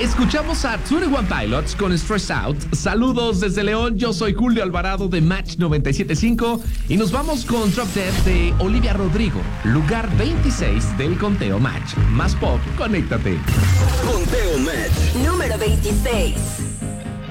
Escuchamos a 21 Pilots con Stress Out. Saludos desde León, yo soy Julio Alvarado de Match 97.5 y nos vamos con Drop Dead de Olivia Rodrigo, lugar 26 del conteo Match. Más pop, conéctate. Conteo Match. Número 26.